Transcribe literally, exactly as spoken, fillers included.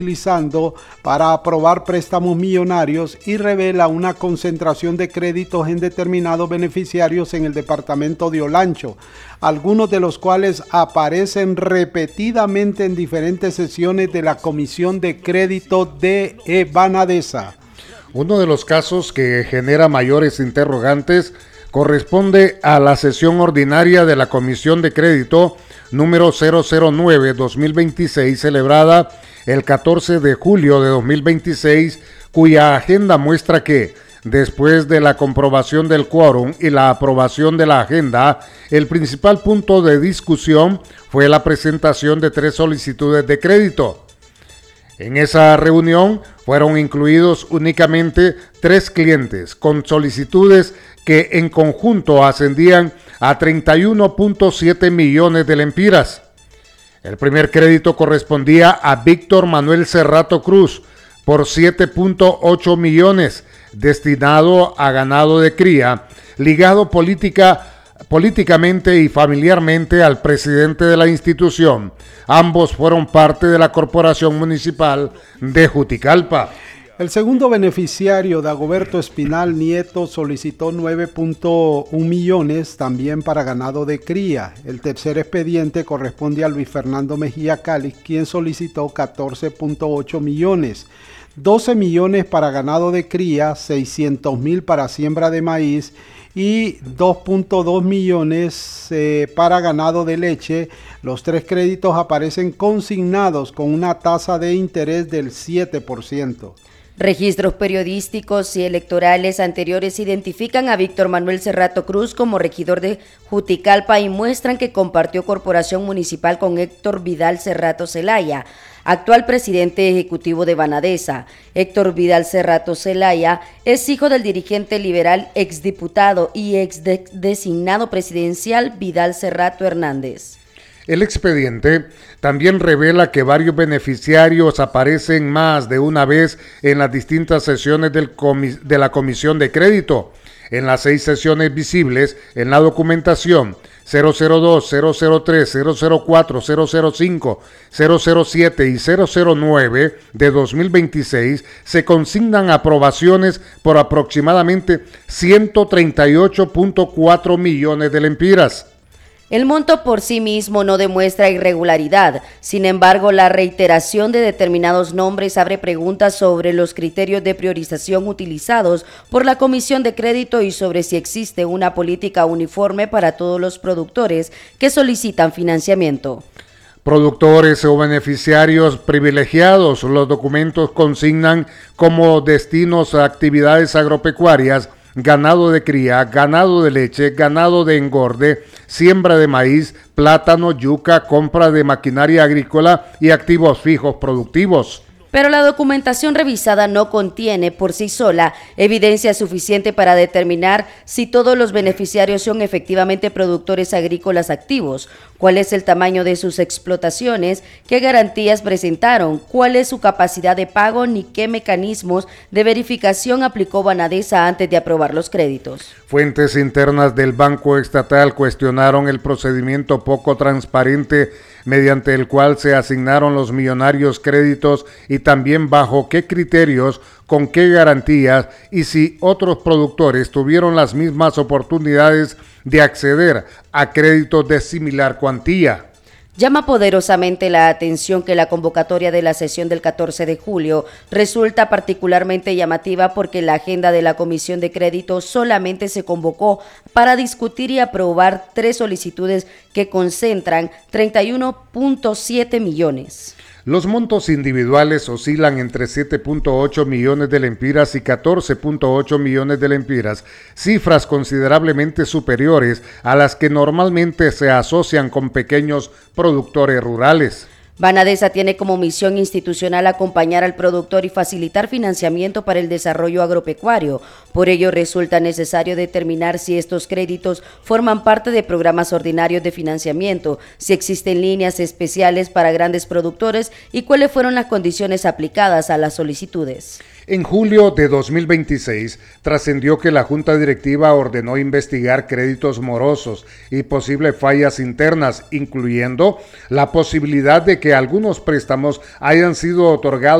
utilizando para aprobar préstamos millonarios y revela una concentración de créditos en determinados beneficiarios en el departamento de Olancho, algunos de los cuales aparecen repetidamente en diferentes sesiones de la Comisión de Crédito de Banadesa. Uno de los casos que genera mayores interrogantes corresponde a la sesión ordinaria de la Comisión de Crédito número cero cero nueve dos mil veintiséis, celebrada el catorce de julio de dos mil veintiséis, cuya agenda muestra que, después de la comprobación del quórum y la aprobación de la agenda, el principal punto de discusión fue la presentación de tres solicitudes de crédito. En esa reunión fueron incluidos únicamente tres clientes con solicitudes que en conjunto ascendían a treinta y uno punto siete millones de lempiras. El primer crédito correspondía a Víctor Manuel Cerrato Cruz por siete punto ocho millones, destinado a ganado de cría, ligado política, políticamente y familiarmente al presidente de la institución. Ambos fueron parte de la Corporación Municipal de Juticalpa. El segundo beneficiario, Dagoberto Espinal Nieto, solicitó nueve punto uno millones también para ganado de cría. El tercer expediente corresponde a Luis Fernando Mejía Cáliz, quien solicitó catorce punto ocho millones. doce millones para ganado de cría, seiscientos mil para siembra de maíz y dos punto dos millones eh, para ganado de leche. Los tres créditos aparecen consignados con una tasa de interés del siete por ciento. Registros periodísticos y electorales anteriores identifican a Víctor Manuel Cerrato Cruz como regidor de Juticalpa y muestran que compartió corporación municipal con Héctor Vidal Cerrato Zelaya, actual presidente ejecutivo de Banadesa. Héctor Vidal Cerrato Zelaya es hijo del dirigente liberal, exdiputado y exdesignado presidencial Vidal Cerrato Hernández. El expediente también revela que varios beneficiarios aparecen más de una vez en las distintas sesiones del comis- de la Comisión de Crédito. En las seis sesiones visibles en la documentación cero cero dos, cero cero tres, cero cero cuatro, cero cero cinco, cero cero siete y cero cero nueve de dos mil veintiséis se consignan aprobaciones por aproximadamente ciento treinta y ocho punto cuatro millones de lempiras. El monto por sí mismo no demuestra irregularidad, sin embargo, la reiteración de determinados nombres abre preguntas sobre los criterios de priorización utilizados por la Comisión de Crédito y sobre si existe una política uniforme para todos los productores que solicitan financiamiento. Productores o beneficiarios privilegiados, los documentos consignan como destinos a actividades agropecuarias, ganado de cría, ganado de leche, ganado de engorde, siembra de maíz, plátano, yuca, compra de maquinaria agrícola y activos fijos productivos. Pero la documentación revisada no contiene por sí sola evidencia suficiente para determinar si todos los beneficiarios son efectivamente productores agrícolas activos, cuál es el tamaño de sus explotaciones, qué garantías presentaron, cuál es su capacidad de pago ni qué mecanismos de verificación aplicó Banadesa antes de aprobar los créditos. Fuentes internas del Banco Estatal cuestionaron el procedimiento poco transparente mediante el cual se asignaron los millonarios créditos y también bajo qué criterios, con qué garantías y si otros productores tuvieron las mismas oportunidades de acceder a créditos de similar cuantía. Llama poderosamente la atención que la convocatoria de la sesión del catorce de julio resulta particularmente llamativa porque la agenda de la Comisión de Crédito solamente se convocó para discutir y aprobar tres solicitudes que concentran treinta y uno punto siete millones. Los montos individuales oscilan entre siete punto ocho millones de lempiras y catorce punto ocho millones de lempiras, cifras considerablemente superiores a las que normalmente se asocian con pequeños productores rurales. Banadesa tiene como misión institucional acompañar al productor y facilitar financiamiento para el desarrollo agropecuario. Por ello, resulta necesario determinar si estos créditos forman parte de programas ordinarios de financiamiento, si existen líneas especiales para grandes productores y cuáles fueron las condiciones aplicadas a las solicitudes. En julio de dos mil veintiséis trascendió que la Junta Directiva ordenó investigar créditos morosos y posibles fallas internas, incluyendo la posibilidad de que algunos préstamos hayan sido otorgados